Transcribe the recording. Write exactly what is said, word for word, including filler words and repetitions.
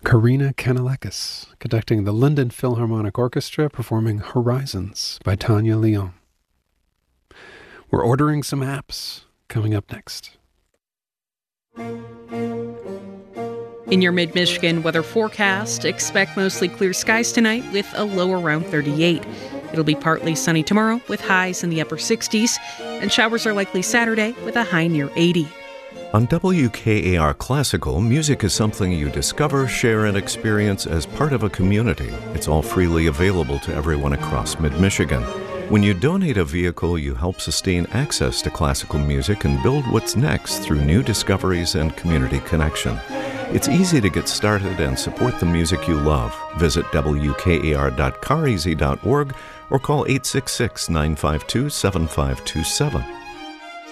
Karina Kanalakis, conducting the London Philharmonic Orchestra, performing Horizons by Tanya Leon. We're ordering some apps, coming up next. In your mid-Michigan weather forecast, expect mostly clear skies tonight with a low around thirty-eight. It'll be partly sunny tomorrow with highs in the upper sixties, and showers are likely Saturday with a high near eighty. On W K A R Classical, music is something you discover, share, and experience as part of a community. It's all freely available to everyone across mid-Michigan. When you donate a vehicle, you help sustain access to classical music and build what's next through new discoveries and community connection. It's easy to get started and support the music you love. Visit W K A R dot car easy dot org or call eight six six, nine five two, seven five two seven.